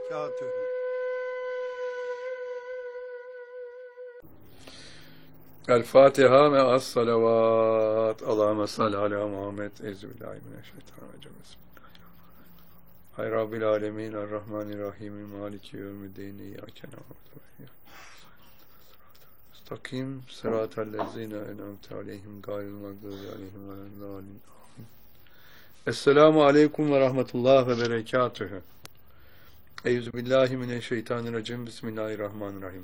وبركاته. El Fatiha ve as salavat. Allahümme salli ala Muhammed. Euzubillahimineşşeytanirracim. Hay Rabbil alemin. Errahmanirrahim. Maliki yevmiddin. İyyâke na'budu ve iyyâke nestaîn. Müstakim sıratellezîne en'amte aleyhim gâyril mağdûbi aleyhim veleddâllîn. Esselamu aleyküm ve rahmetullah ve berekatühü. Euzubillahimineşşeytanirracim. Bismillahirrahmanirrahim.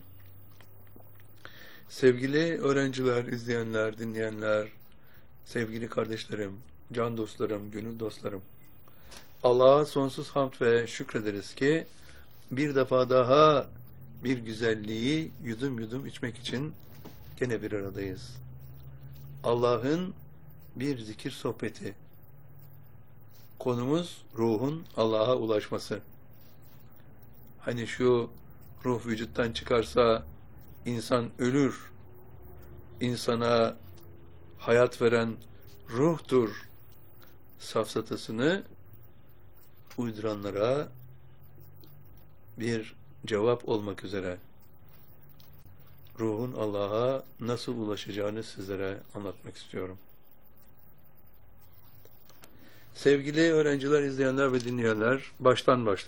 Sevgili öğrenciler, izleyenler, dinleyenler, sevgili kardeşlerim, can dostlarım, gönül dostlarım. Allah'a sonsuz hamd ve şükrederiz ki bir defa daha bir güzelliği yudum yudum içmek için gene bir aradayız. Allah'ın bir zikir sohbeti. Konumuz ruhun Allah'a ulaşması. Hani şu ruh vücuttan çıkarsa İnsan ölür. İnsana hayat veren ruhtur safsatasını uyduranlara bir cevap olmak üzere ruhun Allah'a nasıl ulaşacağını sizlere anlatmak istiyorum. Sevgili öğrenciler, izleyenler ve dinleyenler, baştan başlayalım.